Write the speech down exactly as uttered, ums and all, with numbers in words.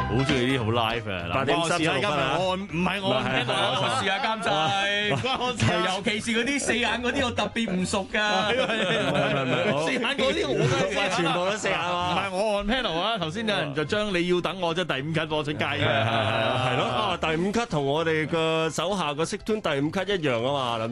好中意啲好 live 啊！ 八點三十六分啊！ 我唔係我聽到啊， 我試下監製， 唔關我事啊！ 尤其是嗰啲四眼嗰啲，我特別唔熟㗎。 四眼嗰啲我都係全部都四眼唔啊！ 係我按 panel 啊！頭先有人就將你要等我即係第五級播出街嘅， 係咯，啊第五級同我哋個手下個色端第五級一樣啊嘛。